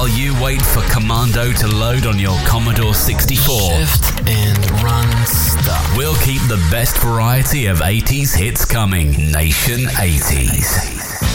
while you wait for Commando to load on your Commodore 64. Shift and run stop. We'll keep the best variety of 80s hits coming. Nation 80s.